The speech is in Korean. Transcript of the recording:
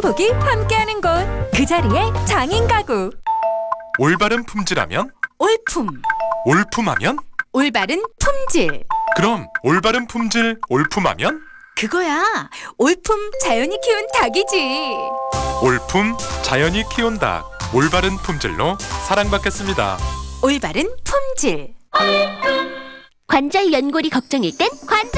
행복이 함께하는 곳, 그 자리에 장인 가구. 올바른 품질하면? 올품. 올품하면? 올바른 품질. 그럼 올바른 품질 올품하면? 그거야. 올품 자연이 키운 닭이지. 올품 자연이 키운 닭, 올바른 품질로 사랑받겠습니다. 올바른 품질. 관절 연골이 걱정일 땐 관절